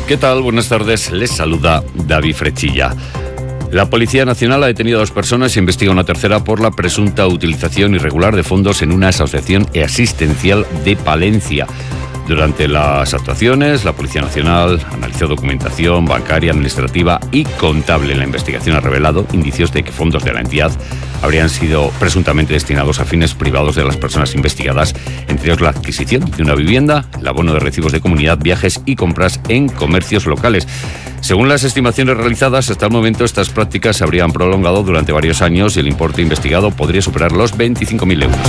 ¿Qué tal? Buenas tardes. Les saluda David Frechilla. La Policía Nacional ha detenido a 2 personas y investiga una tercera por la presunta utilización irregular de fondos en una asociación asistencial de Palencia. Durante las actuaciones, la Policía Nacional analizó documentación bancaria, administrativa y contable. La investigación ha revelado indicios de que fondos de la entidad habrían sido presuntamente destinados a fines privados de las personas investigadas, entre ellos la adquisición de una vivienda, el abono de recibos de comunidad, viajes y compras en comercios locales. Según las estimaciones realizadas, hasta el momento estas prácticas se habrían prolongado durante varios años y el importe investigado podría superar los 25.000 euros.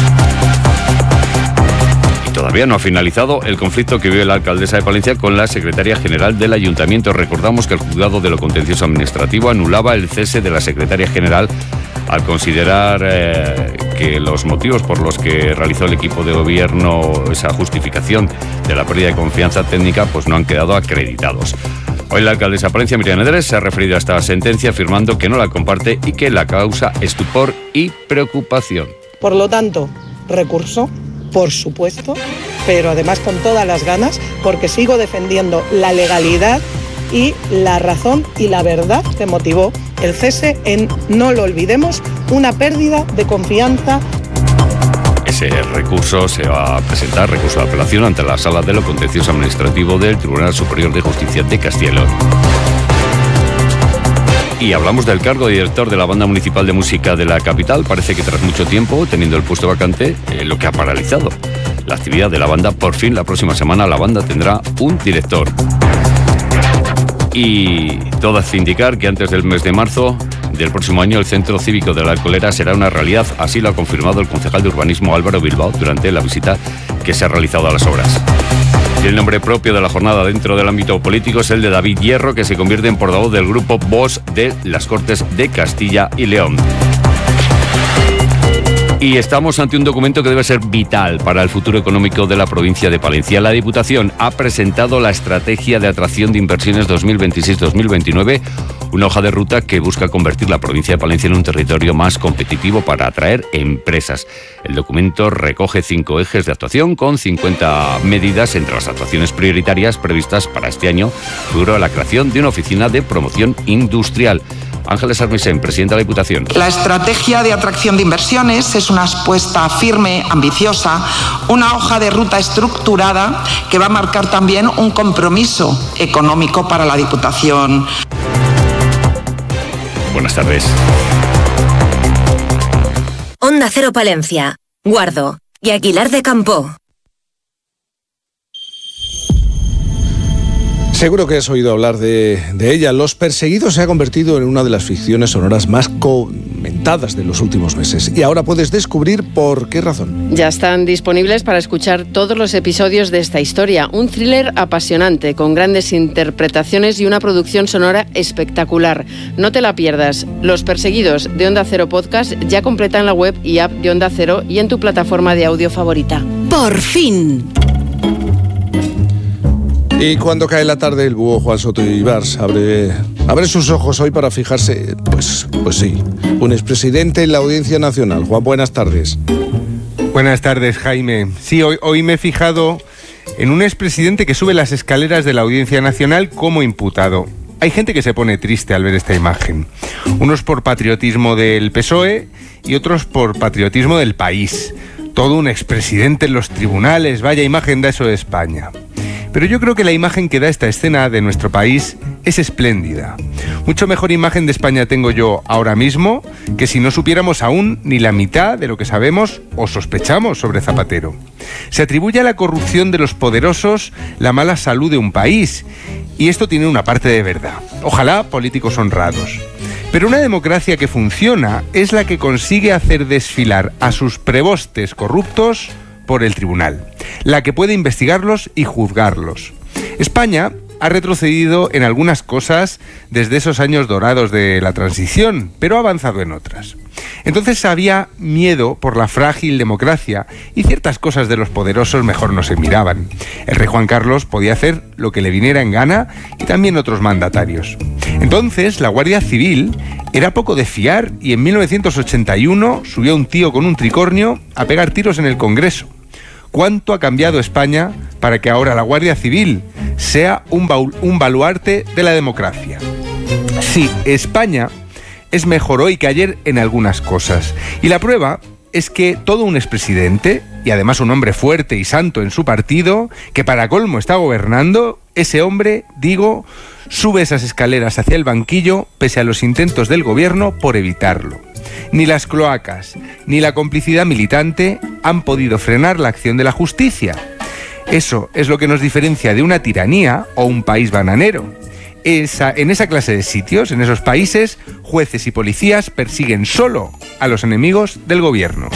Todavía no ha finalizado el conflicto que vive la alcaldesa de Palencia con la secretaria general del ayuntamiento. Recordamos que el juzgado de lo contencioso administrativo anulaba el cese de la secretaria general al considerar que los motivos por los que realizó el equipo de gobierno esa justificación de la pérdida de confianza técnica pues no han quedado acreditados. Hoy la alcaldesa de Palencia, Miriam Edres, se ha referido a esta sentencia afirmando que no la comparte y que la causa estupor y preocupación. Por lo tanto, recurso, por supuesto, pero además con todas las ganas, porque sigo defendiendo la legalidad y la razón y la verdad que motivó el cese en, no lo olvidemos, una pérdida de confianza. Ese recurso se va a presentar, recurso de apelación, ante la Sala de lo Contencioso Administrativo del Tribunal Superior de Justicia de Castilla y León. Y hablamos del cargo de director de la Banda Municipal de Música de la capital. Parece que tras mucho tiempo, teniendo el puesto vacante, lo que ha paralizado la actividad de la banda. Por fin, la próxima semana, la banda tendrá un director. Y todo hace indicar que antes del mes de marzo del próximo año el Centro Cívico de la Alcolera será una realidad. Así lo ha confirmado el concejal de urbanismo Álvaro Bilbao durante la visita que se ha realizado a las obras. Y el nombre propio de la jornada dentro del ámbito político es el de David Hierro, que se convierte en portavoz del grupo Vox de las Cortes de Castilla y León. Y estamos ante un documento que debe ser vital para el futuro económico de la provincia de Palencia. La Diputación ha presentado la Estrategia de Atracción de Inversiones 2026-2029, una hoja de ruta que busca convertir la provincia de Palencia en un territorio más competitivo para atraer empresas. El documento recoge 5 ejes de actuación con 50 medidas. Entre las actuaciones prioritarias previstas para este año figura la creación de una oficina de promoción industrial. Ángeles Armisen, presidenta de la Diputación. La estrategia de atracción de inversiones es una apuesta firme, ambiciosa, una hoja de ruta estructurada que va a marcar también un compromiso económico para la Diputación. Buenas tardes. Onda Cero Palencia, Guardo y Aguilar de Campoo. Seguro que has oído hablar de ella. Los Perseguidos se ha convertido en una de las ficciones sonoras más comentadas de los últimos meses. Y ahora puedes descubrir por qué razón. Ya están disponibles para escuchar todos los episodios de esta historia. Un thriller apasionante, con grandes interpretaciones y una producción sonora espectacular. No te la pierdas. Los Perseguidos de Onda Cero Podcast ya completan la web y app de Onda Cero y en tu plataforma de audio favorita. ¡Por fin! Y cuando cae la tarde, el búho Juan Soto Ibars abre sus ojos hoy para fijarse, pues sí, un expresidente en la Audiencia Nacional. Juan, buenas tardes. Buenas tardes, Jaime. Sí, hoy me he fijado en un expresidente que sube las escaleras de la Audiencia Nacional como imputado. Hay gente que se pone triste al ver esta imagen. Unos por patriotismo del PSOE y otros por patriotismo del país. Todo un expresidente en los tribunales, vaya imagen da eso de España. Pero yo creo que la imagen que da esta escena de nuestro país es espléndida. Mucho mejor imagen de España tengo yo ahora mismo que si no supiéramos aún ni la mitad de lo que sabemos o sospechamos sobre Zapatero. Se atribuye a la corrupción de los poderosos la mala salud de un país, y esto tiene una parte de verdad. Ojalá políticos honrados. Pero una democracia que funciona es la que consigue hacer desfilar a sus prebostes corruptos por el tribunal, la que puede investigarlos y juzgarlos. España ha retrocedido en algunas cosas desde esos años dorados de la transición, pero ha avanzado en otras. Entonces había miedo por la frágil democracia y ciertas cosas de los poderosos mejor no se miraban. El rey Juan Carlos podía hacer lo que le viniera en gana y también otros mandatarios. Entonces la Guardia Civil era poco de fiar y en 1981 subió un tío con un tricornio a pegar tiros en el Congreso. ¿Cuánto ha cambiado España para que ahora la Guardia Civil sea un baluarte de la democracia. Sí, España es mejor hoy que ayer en algunas cosas. Y la prueba es que todo un expresidente, y además un hombre fuerte y santo en su partido, que para colmo está gobernando, ese hombre, digo, sube esas escaleras hacia el banquillo pese a los intentos del gobierno por evitarlo. Ni las cloacas, ni la complicidad militante han podido frenar la acción de la justicia. Eso es lo que nos diferencia de una tiranía o un país bananero. En esa clase de sitios, en esos países, jueces y policías persiguen solo a los enemigos del gobierno.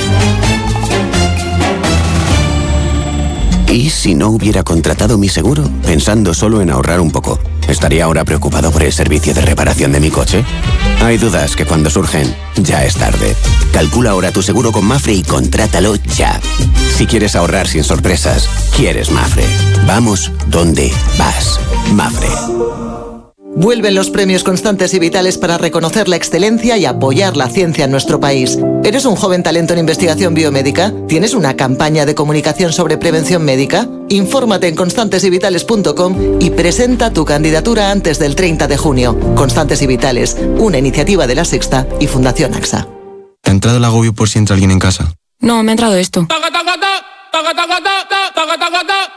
¿Y si no hubiera contratado mi seguro, pensando solo en ahorrar un poco? ¿Estaría ahora preocupado por el servicio de reparación de mi coche? Hay dudas que cuando surgen, ya es tarde. Calcula ahora tu seguro con Mapfre y contrátalo ya. Si quieres ahorrar sin sorpresas, quieres Mapfre. Vamos donde vas. Mapfre. Vuelven los premios Constantes y Vitales para reconocer la excelencia y apoyar la ciencia en nuestro país. ¿Eres un joven talento en investigación biomédica? ¿Tienes una campaña de comunicación sobre prevención médica? Infórmate en constantesyvitales.com y presenta tu candidatura antes del 30 de junio. Constantes y Vitales, una iniciativa de La Sexta y Fundación AXA. ¿Te ha entrado el agobio por si entra alguien en casa? No, me ha entrado esto.